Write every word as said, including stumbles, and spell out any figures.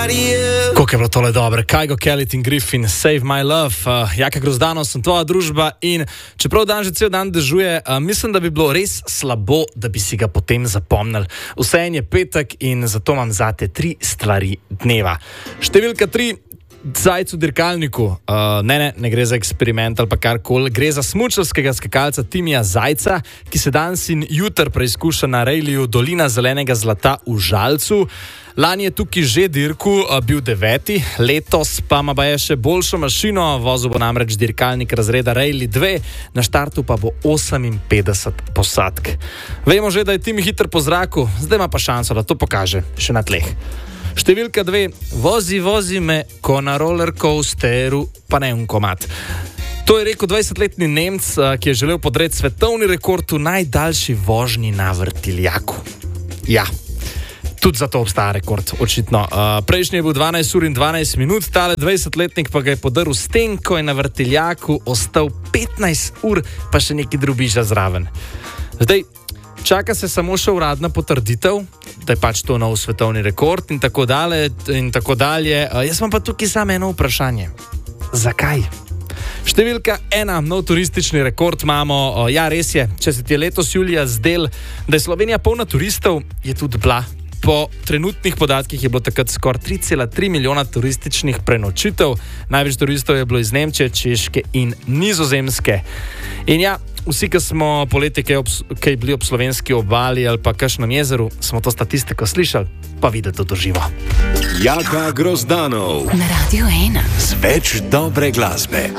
Kako je bilo tole dobro, Kygo Kelly in Griffin, Save My Love, uh, Jaka Grozdanov, sem tvoja družba in čeprav dan že cel dan dežuje, uh, mislim, da bi bilo res slabo, da bi si ga potem zapomnili. Vseeno je petek in zato imam zate tri stvari dneva. Številka tri, zajc v dirkalniku. Uh, ne, ne, ne gre za eksperiment ali pa karkoli, gre za smučarskega skakalca Timija Zajca, ki se danes in jutr preizkuša na rejliju Dolina zelenega zlata v Žalcu. Lani je tukaj že dirku, bil deveti, letos pa ima baje še boljšo mašino, vozil bo namreč dirkalnik razreda Rally dve, na štartu pa bo oseminpetdeset posadk. Vemo že, da je Tim hiter po zraku, zdaj ima pa šanso, da to pokaže še na tleh. Številka dve, vozi, vozi me, ko na rollercoasteru, pa ne un komad. To je rekel dvajsetletni Nemec, ki je želel podreti svetovni rekord v najdaljši vožnji na vrtiljaku. Ja. Tudi zato obstaja rekord, očitno. Uh, prejšnji je bil dvanajst ur in dvanajst minut, tale dvajsetletnik pa ga je podaril s tem, ko je na vrtiljaku ostal petnajst ur, pa še neki drobiža zraven. Zdaj, čaka se samo še uradna potrditev, da je pač to nov svetovni rekord in tako dalje. In tako dalje. Uh, jaz imam pa tukaj samo eno vprašanje. Zakaj? Številka ena, nov turistični rekord imamo. Uh, ja, res je, če se ti je letos julija zdel, da je Slovenija polna turistov, je tudi bila. Po trenutnih podatkih je bilo takrat skoraj tri cela tri milijona turističnih prenočitev. Največ turistov je bilo iz Nemčije, Češke in Nizozemske. In ja, vsi, ki smo poleti kaj, ob, kaj bili ob slovenski obali ali pa kakšnem jezeru, smo to statistiko slišali, pa videti to živo. Jaka Grozdanov na Radio ena. Z več dobre glasbe.